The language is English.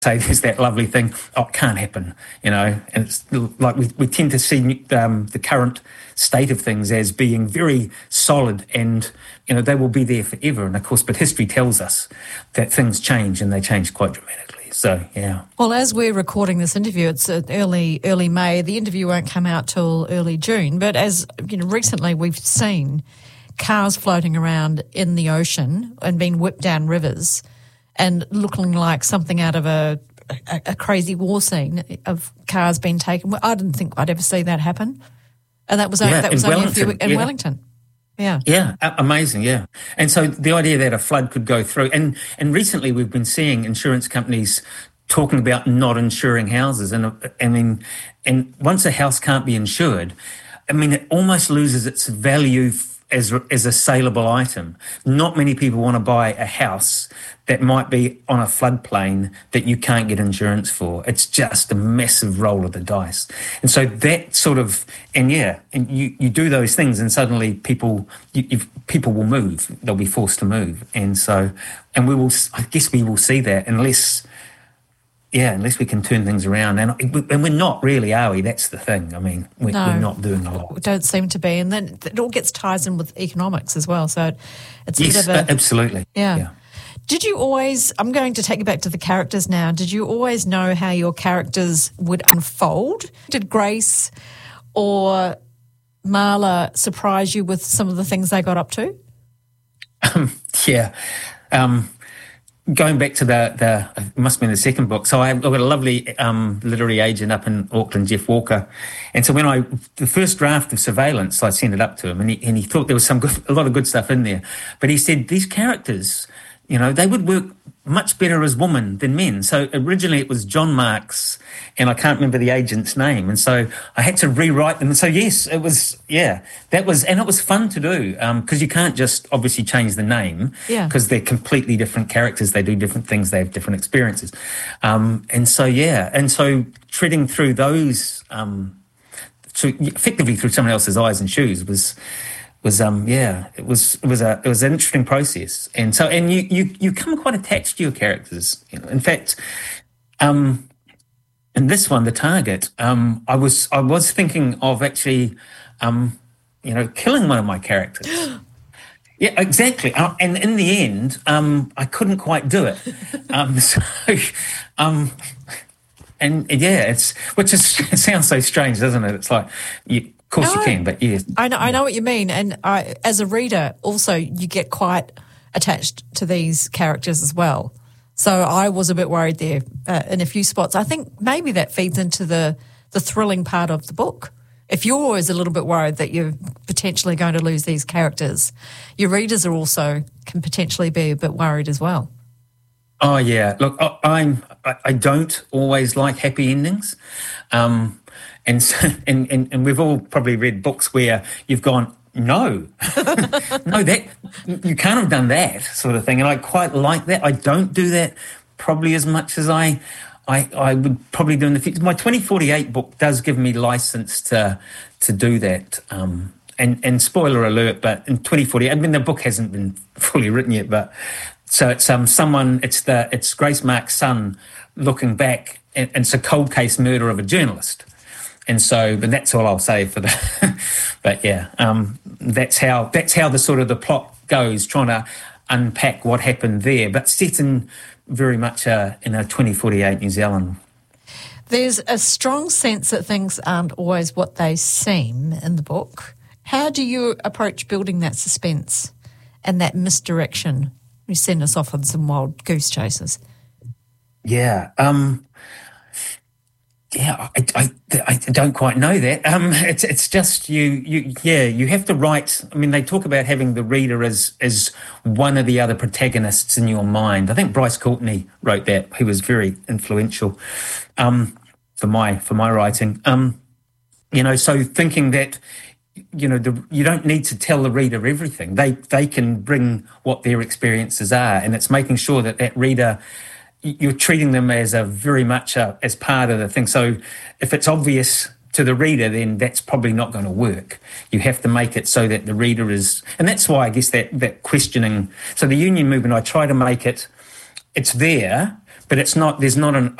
say there's that lovely thing, oh, it can't happen, and it's like we tend to see the current state of things as being very solid and, they will be there forever. And of course, but history tells us that things change and they change quite dramatically. So, yeah. Well, as we're recording this interview, it's early May. The interview won't come out till early June. But as, recently we've seen cars floating around in the ocean and being whipped down rivers and looking like something out of a crazy war scene of cars being taken. I didn't think I'd ever see that happen. And that was only a few weeks in Wellington. Yeah. Yeah, amazing, yeah. And so the idea that a flood could go through, and recently we've been seeing insurance companies talking about not insuring houses. And and once a house can't be insured, it almost loses its value as a saleable item. Not many people want to buy a house that might be on a floodplain that you can't get insurance for. It's just a massive roll of the dice. And so that sort of, and you do those things and suddenly people will move. They'll be forced to move. And so, and we will see that unless we can turn things around. And we're not really, are we? That's the thing. We're not doing a lot. We don't seem to be. And then it all gets ties in with economics as well. So it's a bit of absolutely. Yeah. Did you always, I'm going to take you back to the characters now, did you always know how your characters would unfold? Did Grace or Marla surprise you with some of the things they got up to? Yeah. Going back to it must have been the second book. So I've got a lovely literary agent up in Auckland, Jeff Walker. And so the first draft of Surveillance, I sent it up to him and he thought there was a lot of good stuff in there. But he said these characters, they would work much better as women than men. So originally it was John Marks and I can't remember the agent's name. And so I had to rewrite them. And so, yes, it was, and it was fun to do because you can't just obviously change the name because they're completely different characters. They do different things. They have different experiences. And so treading through those, effectively through someone else's eyes and shoes it was an interesting process. And so, and you come quite attached to your characters. In fact, in this one, The Target, I was thinking of actually, killing one of my characters. Yeah, exactly. And in the end, I couldn't quite do it. It sounds so strange, doesn't it? It's like of course you can, but yes. I know what you mean. And as a reader, also, you get quite attached to these characters as well. So I was a bit worried there in a few spots. I think maybe that feeds into the thrilling part of the book. If you're always a little bit worried that you're potentially going to lose these characters, your readers can potentially be a bit worried as well. Oh, yeah. Look, I don't always like happy endings. And we've all probably read books where you've gone, no, that you can't have done that sort of thing. And I quite like that. I don't do that probably as much as I would probably do in the future. My 2048 book does give me license to do that. And spoiler alert, but in 2048, the book hasn't been fully written yet, but so it's it's Grace Mark's son looking back, and it's a cold case murder of a journalist. And so, but that's all I'll say for that. But that's how the sort of the plot goes, trying to unpack what happened there, but set in very much in a 2048 New Zealand. There's a strong sense that things aren't always what they seem in the book. How do you approach building that suspense and that misdirection? You send us off on some wild goose chases. Yeah. I don't quite know that. It's just you have to write. They talk about having the reader as one of the other protagonists in your mind. I think Bryce Courtenay wrote that. He was very influential for my writing. So thinking that you don't need to tell the reader everything. They can bring what their experiences are, and it's making sure that reader, you're treating them as very much as part of the thing. So if it's obvious to the reader, then that's probably not going to work. You have to make it so that the reader is, and that's why I guess that questioning. So the union movement, I try to make it's there, but it's not. There's not